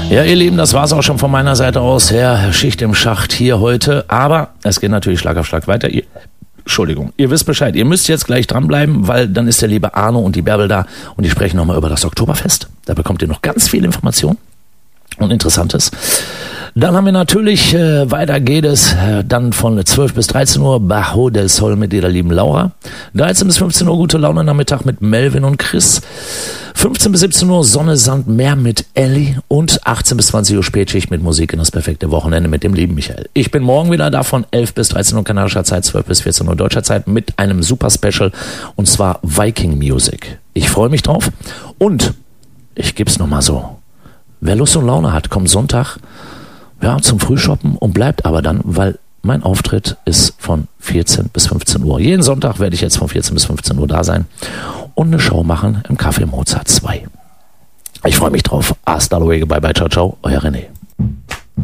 Ja, ihr Lieben, das war's auch schon von meiner Seite aus. Ja, Schicht im Schacht hier heute. Aber es geht natürlich Schlag auf Schlag weiter. Entschuldigung, ihr wisst Bescheid. Ihr müsst jetzt gleich dranbleiben, weil dann ist der liebe Arno und die Bärbel da und die sprechen nochmal über das Oktoberfest. Da bekommt ihr noch ganz viel Information und Interessantes. Dann haben wir natürlich, weiter geht es, dann von 12 bis 13 Uhr Bajo del Sol mit ihrer lieben Laura. 13 bis 15 Uhr Gute Laune Nachmittag mit Melvin und Chris. 15 bis 17 Uhr Sonne, Sand, Meer mit Elli und 18 bis 20 Uhr Spätschicht mit Musik in das perfekte Wochenende mit dem lieben Michael. Ich bin morgen wieder da von 11 bis 13 Uhr kanadischer Zeit, 12 bis 14 Uhr deutscher Zeit mit einem super Special und zwar Viking Music. Ich freue mich drauf und ich geb's nochmal so. Wer Lust und Laune hat, kommt Sonntag zum Frühshoppen und bleibt aber dann, weil mein Auftritt ist von 14 bis 15 Uhr. Jeden Sonntag werde ich jetzt von 14 bis 15 Uhr da sein und eine Show machen im Café Mozart 2. Ich freue mich drauf. Hasta luego, bye bye, ciao, ciao, euer René.